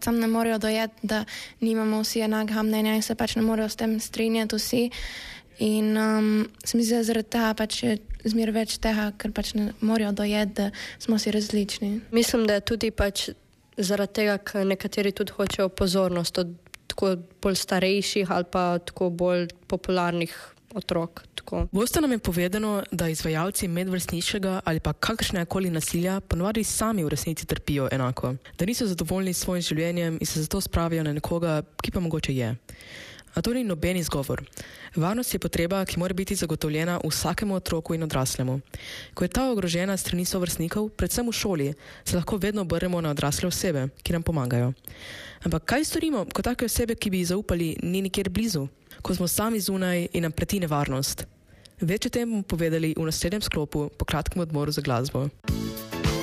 sam ne morejo dojeti, da nimamo vsi enakega mnenja in se pač ne morejo s tem strinjati vsi. In se mi zdi, da zaradi tega pač je zmer več tega, ker pač ne morejo dojeti, da smo si različni. Mislim, da je tudi pač zaradi tega, ker nekateri tudi hočejo pozornost od tako bolj starejših ali pa tako bolj popularnih otrok. Boste nam je povedano, da izvajalci medvrstniškega ali pa kakršnekoli nasilja ponovadi sami v resnici trpijo enako, da niso zadovoljni s svojim življenjem in se zato spravijo na nekoga, ki pa mogoče je. A to ni noben izgovor. Varnost je potreba, ki mora biti zagotovljena vsakemu otroku in odraslemu. Ko je ta ogrožena strani sovrstnikov, predvsem v šoli, se lahko vedno obrnemo na odrasle osebe, ki nam pomagajo. Ampak kaj storimo, ko take osebe, ki bi ji zaupali, ni nikjer blizu? Ko smo sami zunaj in nam preti nevarnost? Več o tem bomo povedali v naslednjem sklopu po kratkem odmoru za glasbo.